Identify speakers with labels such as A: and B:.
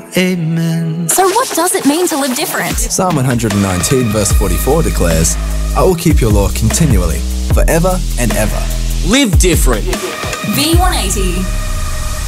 A: Amen.
B: So what does it mean to live different?
C: Psalm 119 verse 44 declares, I will keep your law continually, forever and ever.
D: Live different.
B: V180.